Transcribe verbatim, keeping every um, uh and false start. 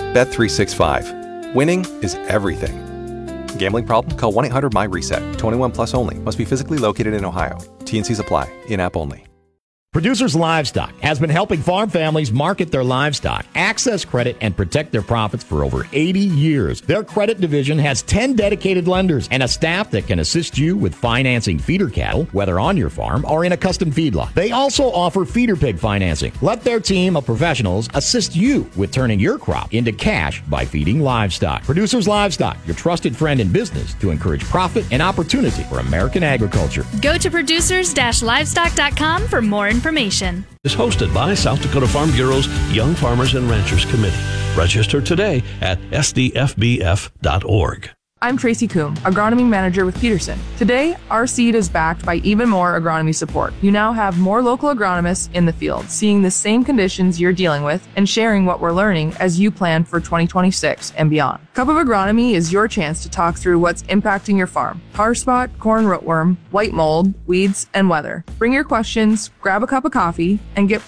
Bet three sixty-five. Winning is everything. Gambling problem? Call one eight hundred my reset. twenty-one plus only. Must be physically located in Ohio. T and C's apply. In-app only. Producers Livestock has been helping farm families market their livestock, access credit, and protect their profits for over eighty years. Their credit division has ten dedicated lenders and a staff that can assist you with financing feeder cattle, whether on your farm or in a custom feedlot. They also offer feeder pig financing. Let their team of professionals assist you with turning your crop into cash by feeding livestock. Producers Livestock, your trusted friend in business to encourage profit and opportunity for American agriculture. Go to producers livestock dot com for more information. Information. Is hosted by South Dakota Farm Bureau's Young Farmers and Ranchers Committee. Register today at S D F B F dot org. I'm Tracy Coombe, Agronomy Manager with Peterson. Today, our seed is backed by even more agronomy support. You now have more local agronomists in the field, seeing the same conditions you're dealing with and sharing what we're learning as you plan for twenty twenty-six and beyond. Cup of Agronomy is your chance to talk through what's impacting your farm: tar spot, corn rootworm, white mold, weeds, and weather. Bring your questions, grab a cup of coffee, and get